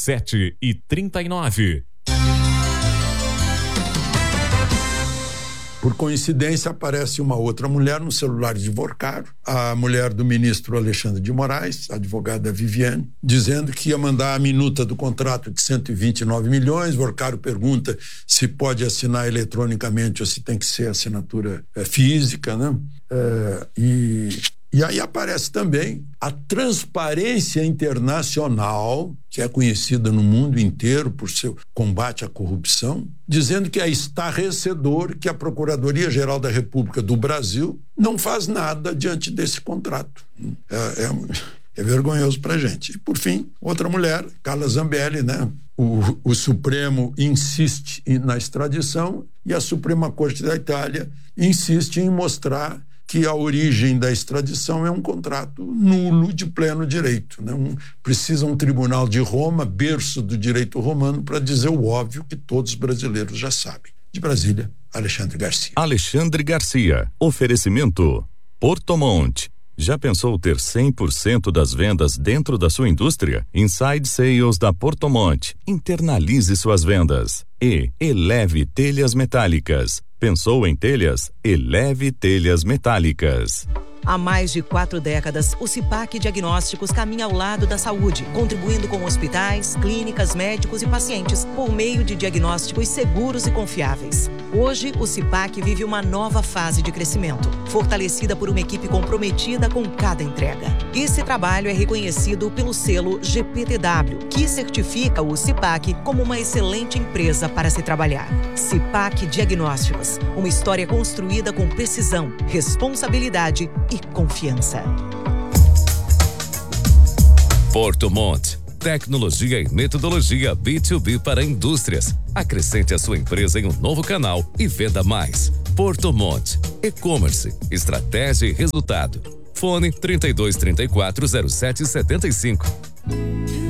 7h39. Por coincidência, aparece uma outra mulher no celular de Vorcaro, a mulher do ministro Alexandre de Moraes, a advogada Viviane, dizendo que ia mandar a minuta do contrato de 129 milhões. Vorcaro pergunta se pode assinar eletronicamente ou se tem que ser assinatura física, né? E aí aparece também a Transparência Internacional, que é conhecida no mundo inteiro por seu combate à corrupção, dizendo que é estarrecedor que a Procuradoria-Geral da República do Brasil não faz nada diante desse contrato. É vergonhoso para a gente. E, por fim, outra mulher, Carla Zambelli, né? O Supremo insiste na extradição e a Suprema Corte da Itália insiste em mostrar que a origem da extradição é um contrato nulo de pleno direito, né? Precisa um tribunal de Roma, berço do direito romano, para dizer o óbvio que todos os brasileiros já sabem. De Brasília, Alexandre Garcia. Alexandre Garcia. Oferecimento Portomont. Já pensou ter 100% das vendas dentro da sua indústria? Inside Sales da Portomont. Internalize suas vendas. E Eleve Telhas Metálicas. Pensou em telhas? Eleve Telhas Metálicas. Há mais de 4 décadas, o CIPAC Diagnósticos caminha ao lado da saúde, contribuindo com hospitais, clínicas, médicos e pacientes por meio de diagnósticos seguros e confiáveis. Hoje, o CIPAC vive uma nova fase de crescimento, fortalecida por uma equipe comprometida com cada entrega. Esse trabalho é reconhecido pelo selo GPTW, que certifica o CIPAC como uma excelente empresa para se trabalhar. CIPAC Diagnósticos, uma história construída com precisão, responsabilidade e confiança. Portomont. Tecnologia e metodologia B2B para indústrias. Acrescente a sua empresa em um novo canal e venda mais. Portomont. E-commerce, estratégia e resultado. Fone 32340775.